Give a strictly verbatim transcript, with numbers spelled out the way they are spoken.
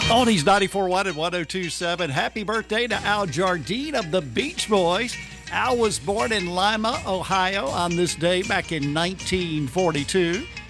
Oldies ninety-four point one and one oh two point seven. Happy birthday to Al Jardine of the Beach Boys. Al was born in Lima, Ohio on this day back in nineteen forty-two.